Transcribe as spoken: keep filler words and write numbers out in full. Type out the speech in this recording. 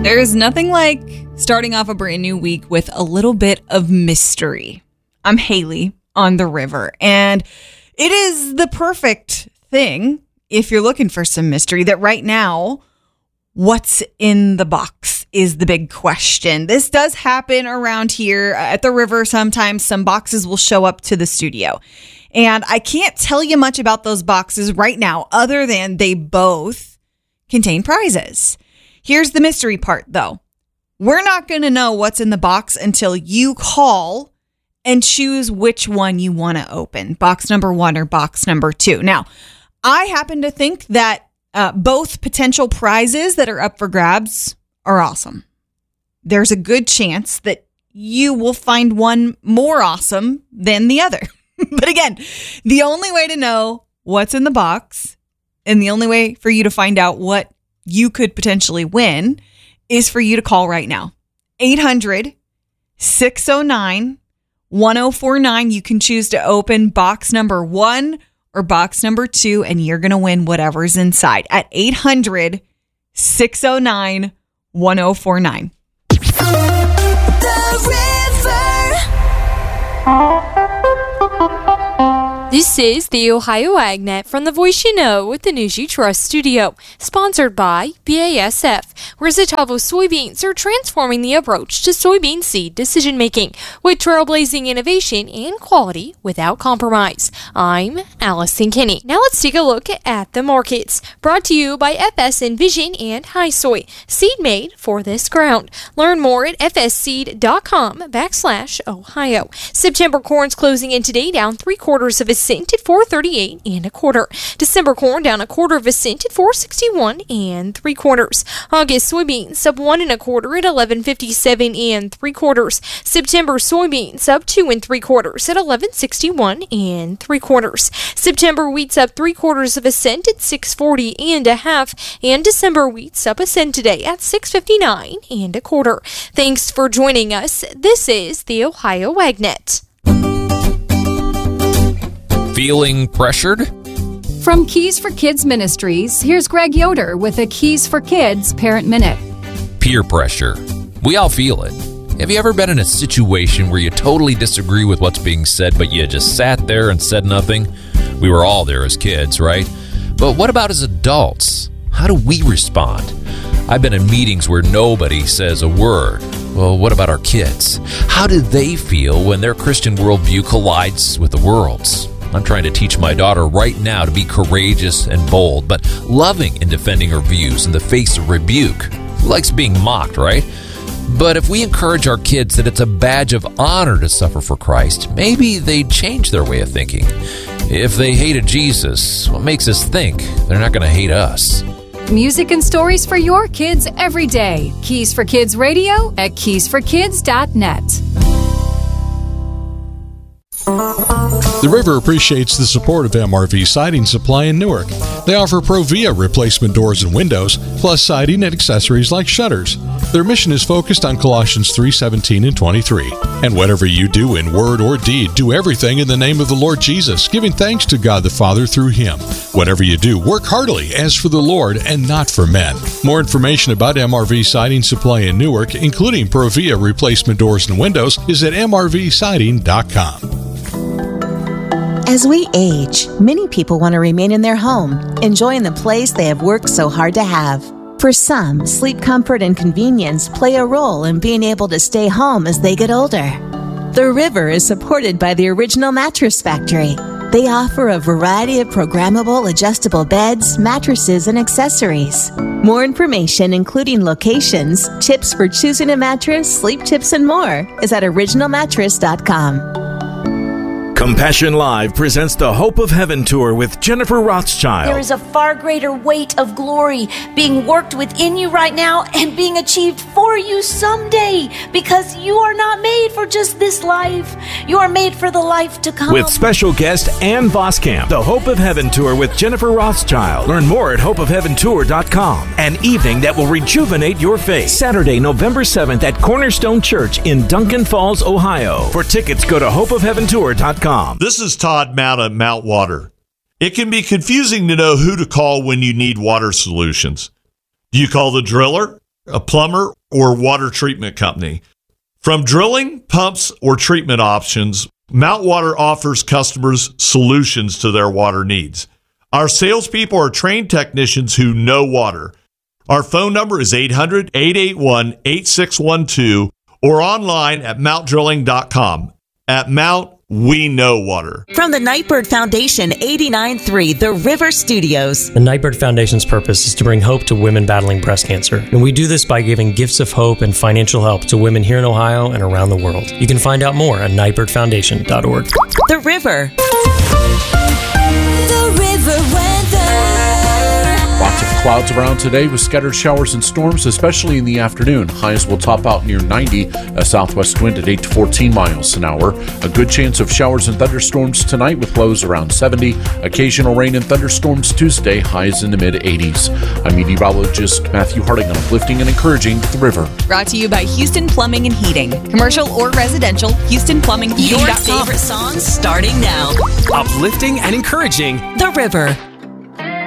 There's nothing like starting off a brand new week with a little bit of mystery. I'm Haley on the river, and it is the perfect thing if you're looking for some mystery that right now, what's in the box is the big question. This does happen around here at the river. Sometimes some boxes will show up to the studio, and I can't tell you much about those boxes right now other than they both contain prizes. Here's the mystery part, though. We're not going to know what's in the box until you call and choose which one you want to open, box number one or box number two. Now, I happen to think that uh, both potential prizes that are up for grabs are awesome. There's a good chance that you will find one more awesome than the other. But again, the only way to know what's in the box and the only way for you to find out what you could potentially win is for you to call right now. eight hundred, six oh nine, one oh four nine. You can choose to open box number one or box number two, and you're going to win whatever's inside at eight hundred, six oh nine, one oh four nine. The river. This is the Ohio AgNet from the Voice You Know with the News You Trust studio, sponsored by B A S F, where Zetavo soybeans are transforming the approach to soybean seed decision-making with trailblazing innovation and quality without compromise. I'm Allison Kinney. Now let's take a look at the markets, brought to you by F S Envision and High Soy, seed made for this ground. Learn more at fsseed.com backslash Ohio. September corn's closing in today down three quarters of a cent at four thirty-eight and a quarter. December corn down a quarter of a cent at four sixty-one and three quarters. August soybeans up one and a quarter at eleven fifty-seven and three quarters. September soybeans up two and three quarters at eleven sixty-one and three quarters. September wheat's up three quarters of a cent at six forty and a half, and December wheat's up a cent today at six fifty-nine and a quarter. Thanks for joining us. This is the Ohio AgNet. Feeling pressured? From Keys for Kids Ministries, here's Greg Yoder with a Keys for Kids Parent Minute. Peer pressure. We all feel it. Have you ever been in a situation where you totally disagree with what's being said, but you just sat there and said nothing? We were all there as kids, right? But what about as adults? How do we respond? I've been in meetings where nobody says a word. Well, what about our kids? How do they feel when their Christian worldview collides with the world's? I'm trying to teach my daughter right now to be courageous and bold, but loving in defending her views in the face of rebuke. Who likes being mocked, right? But if we encourage our kids that it's a badge of honor to suffer for Christ, maybe they'd change their way of thinking. If they hated Jesus, what makes us think they're not going to hate us? Music and stories for your kids every day. Keys for Kids Radio at keys for kids dot net. The River appreciates the support of M R V Siding Supply in Newark. They offer Provia replacement doors and windows, plus siding and accessories like shutters. Their mission is focused on Colossians three seventeen and twenty-three. And whatever you do in word or deed, do everything in the name of the Lord Jesus, giving thanks to God the Father through Him. Whatever you do, work heartily as for the Lord and not for men. More information about M R V Siding Supply in Newark, including Provia replacement doors and windows, is at m r v siding dot com. As we age, many people want to remain in their home, enjoying the place they have worked so hard to have. For some, sleep comfort and convenience play a role in being able to stay home as they get older. The River is supported by the Original Mattress Factory. They offer a variety of programmable adjustable beds, mattresses, and accessories. More information, including locations, tips for choosing a mattress, sleep tips, and more, is at original mattress dot com. Compassion Live presents the Hope of Heaven Tour with Jennifer Rothschild. There is a far greater weight of glory being worked within you right now and being achieved for you someday, because you are not made for just this life. You are made for the life to come. With special guest Ann Voskamp, the Hope of Heaven Tour with Jennifer Rothschild. Learn more at hope of heaven tour dot com. An evening that will rejuvenate your faith. Saturday, November seventh at Cornerstone Church in Duncan Falls, Ohio. For tickets, go to hope of heaven tour dot com. This is Todd Mount at Mount Water. It can be confusing to know who to call when you need water solutions. Do you call the driller a plumber, or water treatment company. From drilling, pumps, or treatment options, Mount Water offers customers solutions to their water needs. Our salespeople are trained technicians who know water. Our phone number is eight hundred, eight eight one, eight six one two or online at mount drilling dot com. At Mount, we know water. From the Nightbird Foundation, eighty-nine point three The River Studios. The Nightbird Foundation's purpose is to bring hope to women battling breast cancer. And we do this by giving gifts of hope and financial help to women here in Ohio and around the world. You can find out more at nightbird foundation dot org. The River. The River weather. Lots of clouds around today with scattered showers and storms, especially in the afternoon. Highs will top out near ninety, a southwest wind at eight to fourteen miles an hour. A good chance of showers and thunderstorms tonight with lows around seventy. Occasional rain and thunderstorms Tuesday, highs in the mid-eighties. I'm meteorologist Matthew Harding on Uplifting and Encouraging The River. Brought to you by Houston Plumbing and Heating. Commercial or residential, Houston Plumbing Heating dot com. Your favorite songs starting now. Uplifting and Encouraging The River.